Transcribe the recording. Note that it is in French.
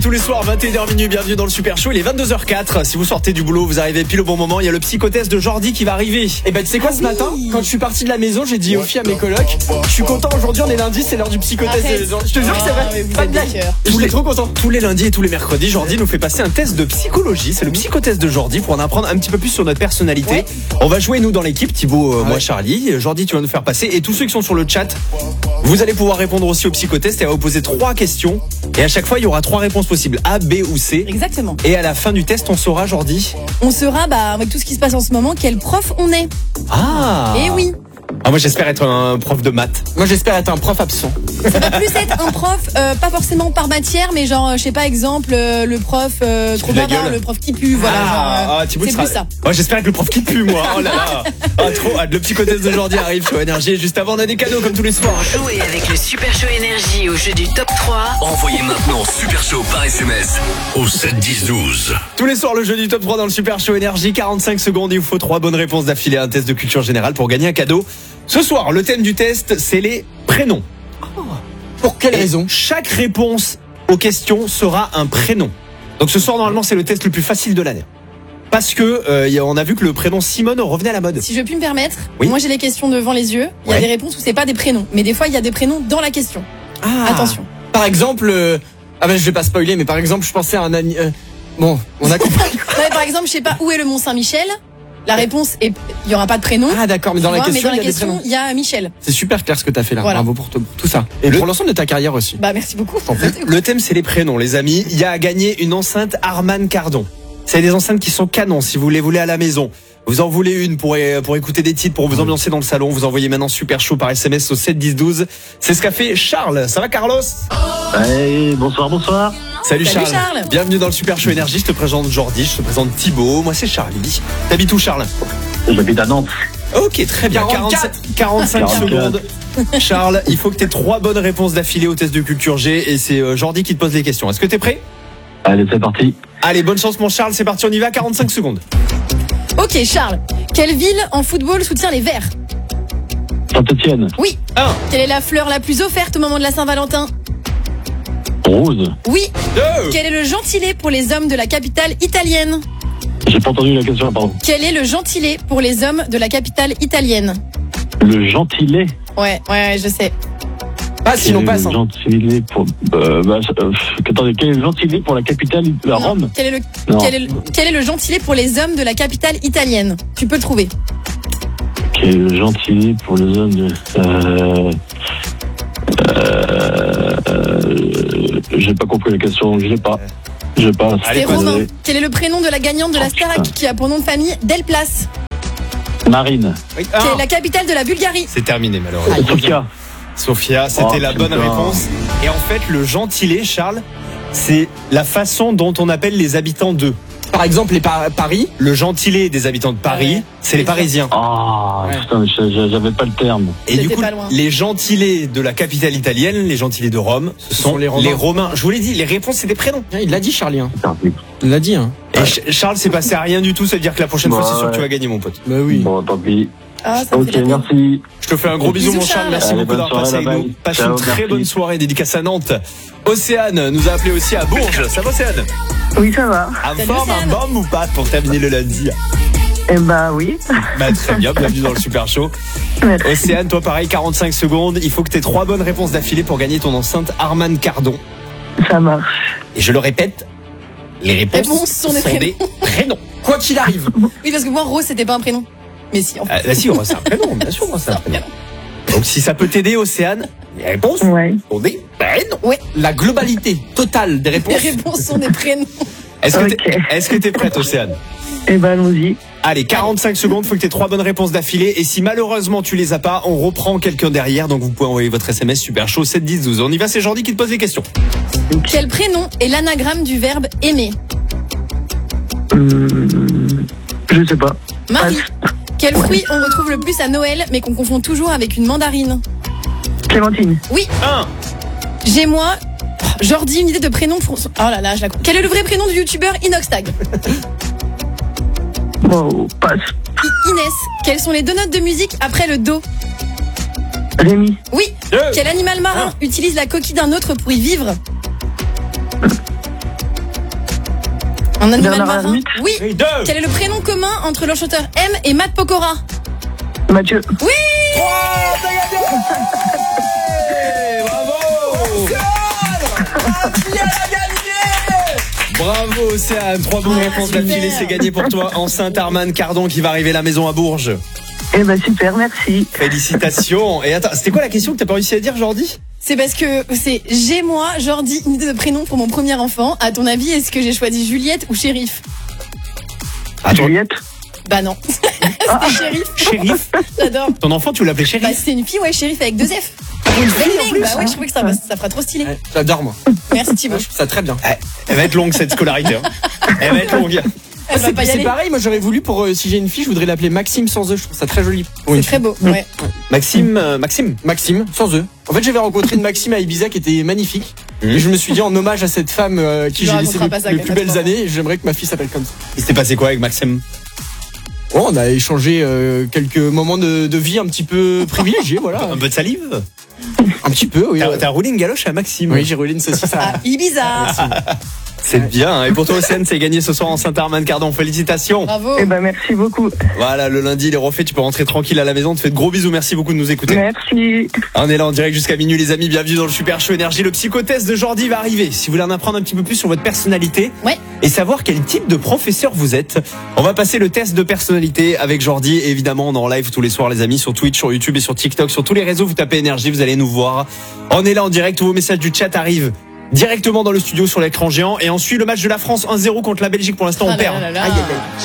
Tous les soirs, 21h minuit, bienvenue dans le Super Show. Il est 22h04. Si vous sortez du boulot, vous arrivez pile au bon moment. Il y a le psychotest de Jordi qui va arriver. Et ben tu sais quoi, ce matin, quand je suis parti de la maison, j'ai dit aux filles, à mes colocs, je suis content, aujourd'hui on est lundi, c'est l'heure du psychotest. Je te jure que c'est vrai, pas de blague. Je suis trop content. Tous les lundis et tous les mercredis, Jordi nous fait passer un test de psychologie. C'est le psychotest de Jordi pour en apprendre un petit peu plus sur notre personnalité. Ouais. On va jouer nous dans l'équipe, Thibaut, moi Charlie. Jordi, tu vas nous faire passer. Et tous ceux qui sont sur le chat, vous allez pouvoir répondre aussi au psychotest et à vous poser 3 questions. Et à chaque fois, il y aura 3 réponses possibles, A, B ou C. Exactement. Et à la fin du test, on saura, Jordi. On saura, avec tout ce qui se passe en ce moment, quel prof on est. Ah. Et oui. Ah, moi j'espère être un prof de maths. Moi j'espère être un prof absent. Ça va plus être un prof, pas forcément par matière, mais genre, je sais pas, exemple, le prof trop la bavard, gueule. le prof qui pue, voilà. Thibaut, c'est tu plus seras- ça. Ouais, j'espère être le prof qui pue, moi. Oh là là. Ah, trop hâte. Le psychotest d'aujourd'hui arrive sur Énergie. Juste avant, on a des cadeaux comme tous les soirs. Jouez avec le Super Show Énergie au jeu du top 3. Envoyez maintenant Super Show par SMS au 7 10 12. Tous les soirs, le jeu du top 3 dans le Super Show Énergie. 45 secondes. Il vous faut 3 bonnes réponses d'affilée à un test de culture générale pour gagner un cadeau. Ce soir, le thème du test, c'est les prénoms. Pour quelle raison? Chaque réponse aux questions sera un prénom. Donc ce soir, normalement, c'est le test le plus facile de l'année. Parce que on a vu que le prénom Simone revenait à la mode. Si je puis me permettre, Oui. moi j'ai les questions devant les yeux. Il y a Ouais. des réponses où c'est pas des prénoms, mais des fois il y a des prénoms dans la question. Ah. Attention. Par exemple, je vais pas spoiler, mais par exemple, je pensais à un ami. Bon, on a compris. Ouais, par exemple, je sais pas où est le Mont Saint-Michel. La réponse est, il y aura pas de prénom. Ah d'accord, mais dans Tu la vois, question, mais dans il y la a des prénoms. question, il y a Michel. C'est super clair ce que t'as fait là. Voilà. Bravo pour tout ça. Et pour l'ensemble de ta carrière aussi. Merci beaucoup. Le thème, c'est les prénoms, les amis. Il y a à gagner une enceinte Harman Kardon. C'est des enceintes qui sont canons si vous les voulez à la maison. Vous en voulez une pour écouter des titres, pour vous ambiancer dans le salon. Vous envoyez maintenant Super Show par SMS au 7 10 12. C'est ce qu'a fait Charles. Ça va, Carlos? Hey, bonsoir. Salut Salut, Charles. Charles. Bienvenue dans le Super Show Énergie. Je te présente Jordi, je te présente Thibaut. Moi, c'est Charlie. T'habites où, Charles? J'habite à Nantes. Ok, très bien. 45 44. secondes. Charles, il faut que tu aies 3 bonnes réponses d'affilée au test de culture G. Et c'est Jordi qui te pose les questions. Est-ce que t'es prêt? Allez, c'est parti. Allez, bonne chance, mon Charles. C'est parti, on y va. 45 secondes. Ok, Charles. Quelle ville en football soutient les Verts? Saint-Etienne. Oui. 1, Quelle est la fleur la plus offerte au moment de la Saint-Valentin? Rose. Oui. 2, Quel est le gentilé pour les hommes de la capitale italienne? J'ai pas entendu la question, pardon. Quel est le gentilé pour les hommes de la capitale italienne? Le gentilé. Ouais, je sais. Pas sinon Le passe. Hein. gentilé pour. Attendez, quel est le gentilé pour la capitale, la Non. Rome? Quel est Non. quel est le gentilé pour les hommes de la capitale italienne? Tu peux le trouver. Quel est le gentilé pour les hommes de. J'ai pas compris la question, je l'ai pas. Allez, C'est vas-y. Romain. Quel est le prénom de la gagnante de la Starac qui a pour nom de famille Delplace? Marine. Oui, Quelle est 1. la capitale de la Bulgarie? C'est terminé, malheureusement. Sofia. Sophia, c'était Oh, la bonne putain. réponse. Et en fait, le gentilé, Charles, c'est la façon dont on appelle les habitants d'eux. Par exemple, Paris. Le gentilé des habitants de Paris, Ouais. c'est les Parisiens. Ah, Ouais. putain, j'avais pas le terme. Et du C'était coup, pas loin. les gentilés de la capitale italienne, les gentilés de Rome, ce sont les Romains. Je vous l'ai dit, les réponses, c'est des prénoms. Il l'a dit, Charlie. Hein. Putain, Il l'a dit. Hein. Et Charles, c'est passé à rien du tout, ça veut dire que la prochaine fois, c'est sûr que tu vas gagner, mon pote. Bah oui. Bon, tant pis. Ah, ça me Ok, fait de la peine. merci. Je te fais un gros bisou, Bisous, mon Charles. Charles. Merci Allez, beaucoup bonne d'avoir passé soirée, avec nous. bye. Passe Ciao, une très merci. bonne soirée, dédicace à Nantes. Océane nous a appelé aussi à Bourges. Ça va, Océane? Oui, ça va. En Salut, forme, un Océane. bombe ou pas pour terminer le lundi? Eh ben oui. Très bien, bienvenue dans le Super Show. Merci. Océane, toi pareil, 45 secondes. Il faut que tu aies 3 bonnes réponses d'affilée pour gagner ton enceinte Harman Kardon. Ça marche. Et je le répète, les réponses Réponses sont des prénoms. Quoi qu'il arrive. Oui, parce que moi, Rose, c'était pas un prénom. Mais si, en fait. Là, si, c'est un prénom, bien sûr, c'est un prénom. Donc si ça peut t'aider, Océane, les réponses Ouais. sont des prénoms. La globalité totale des Les réponses. réponses sont des prénoms. Est-ce que t'es prête, Océane? Eh ben allons-y. Allez, 45 secondes, faut que tu aies 3 bonnes réponses d'affilée. Et si malheureusement tu les as pas, on reprend quelqu'un derrière. Donc vous pouvez envoyer votre SMS Super Show 7 10 12. On y va, c'est Jordi qui te pose les questions. Quel prénom est l'anagramme du verbe aimer? Je sais pas. Marie. Quel fruit on retrouve le plus à Noël, mais qu'on confond toujours avec une mandarine? Clémentine. Oui. 1, J'ai moi. Jordi, une idée de prénom pour. Oh là là, je la. Quel est le vrai prénom du youtubeur Inoxtag? Bon, passe. Inès. Quelles sont les 2 notes de musique après le do? Rémi. Oui. Quel animal marin utilise la coquille d'un autre pour y vivre? Un animal Bernard marin. Hermite. Oui. Oui, 2. Quel est le prénom commun entre le chanteur M et Matt Pokora? Mathieu. Oui. 3, t'as gagné. Bravo. Qui a gagné? Bravo Océane, 3 bonnes réponses d'affilée, c'est gagné pour toi. Enceinte Arman Cardon qui va arriver à la maison à Bourges. Eh ben super, merci. Félicitations. Et attends, c'était quoi la question que t'as pas réussi à dire, Jordi? C'est parce que c'est moi, Jordi, une idée de prénom pour mon premier enfant. À ton avis, est-ce que j'ai choisi Juliette ou Shérif? Attends, Juliette. Bah non. C'était Shérif. Shérif? J'adore. Ton enfant, tu l'appelais Bah Shérif? c'est une fille, ouais, Shérif avec 2 F. Une fille en plus, Bah ouais, je trouvais que ça fera trop stylé. Ouais, j'adore moi. Merci Thibaut. Je trouve ça très bien. Elle va être longue cette scolarité. Hein. Elle va être longue. Elle va pas y C'est aller. pareil, moi j'aurais voulu pour si j'ai une fille, je voudrais l'appeler Maxime sans E. Je trouve ça très joli. Pour C'est une très fille. beau. Ouais. Maxime. Maxime sans E. En fait, j'avais rencontré une Maxime à Ibiza qui était magnifique. Et je me suis dit en hommage à cette femme qui Tu j'ai leur laissé raconteras pas ça, les plus Catherine. belles années, j'aimerais que ma fille s'appelle comme ça. Il s'était passé quoi avec Maxime? Bon, on a échangé quelques moments de vie un petit peu privilégiés, voilà. Un peu de salive? Un petit peu, oui. T'as roulé une galoche à Maxime? Oui, j'ai roulé une saucisse Ah, à... Ibiza. C'est bien. Et pour toi, Océane, c'est gagné ce soir en Saint-Armand Cardon. Félicitations. Bravo. Eh ben merci beaucoup. Voilà, le lundi, il est refait. Tu peux rentrer tranquille à la maison. On te fait de gros bisous. Merci beaucoup de nous écouter. Merci. On est là en direct jusqu'à minuit, les amis. Bienvenue dans le Super Show Énergie. Le psychotest de Jordi va arriver. Si vous voulez en apprendre un petit peu plus sur votre personnalité Ouais. et savoir quel type de professeur vous êtes, on va passer le test de personnalité avec Jordi. Et évidemment, on est en live tous les soirs, les amis, sur Twitch, sur YouTube et sur TikTok, sur tous les réseaux. Vous tapez Énergie, vous allez nous voir. On est là en direct. Tous vos messages du chat arrivent directement dans le studio sur l'écran géant. Et on suit le match de la France 1-0 contre la Belgique. Pour l'instant, on Ah là perd. là là là. Aïe, aïe, aïe.